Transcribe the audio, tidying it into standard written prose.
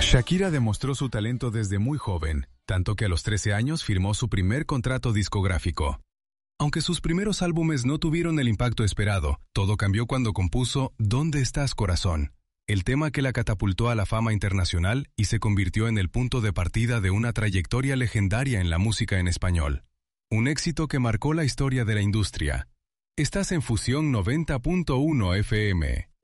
Shakira demostró su talento desde muy joven, tanto que a los 13 años firmó su primer contrato discográfico. Aunque sus primeros álbumes no tuvieron el impacto esperado, todo cambió cuando compuso ¿Dónde estás, corazón?, el tema que la catapultó a la fama internacional y se convirtió en el punto de partida de una trayectoria legendaria en la música en español. Un éxito que marcó la historia de la industria. Estás en Fusión 90.1 FM.